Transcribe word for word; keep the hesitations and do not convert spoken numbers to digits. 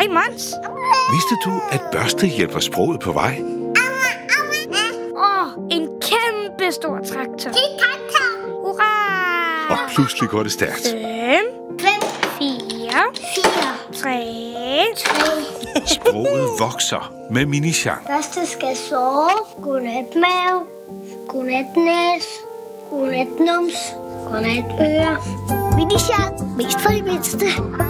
Hej, Mons. Vidste du, at børste hjælper sproget på vej? Åh, oh, en kæmpe stor traktor. Hurra! Og pludselig går det stærkt. Fem, fem, fire, fire, tre, tre. Sproget vokser med Mini-Jean. Første skal sove. Godnat mave. Godnat næs. Godnat nums. Godnat øre. Mini-Jean. Mest for de mindste.